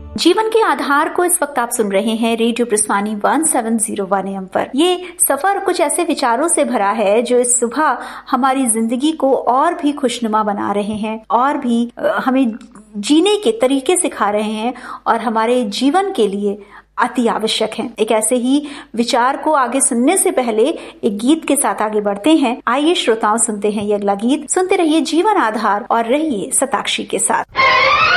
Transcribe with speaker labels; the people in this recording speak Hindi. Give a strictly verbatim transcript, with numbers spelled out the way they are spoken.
Speaker 1: जीवन के आधार को इस वक्त आप सुन रहे हैं radio प्रस्वानी one seven zero one M पर। ये सफर कुछ ऐसे विचारों से भरा है जो इस सुबह हमारी जिंदगी को और भी खुशनुमा बना रहे हैं और भी हमें जीने के तरीके सिखा रहे हैं और हमारे जीवन के लिए अति आवश्यक है। एक ऐसे ही विचार को आगे सुनने से पहले एक गीत के साथ आगे बढ़ते हैं। आइए श्रोताओं, सुनते हैं ये अगला गीत। सुनते रहिए जीवन आधार और रहिए शताक्षी के साथ।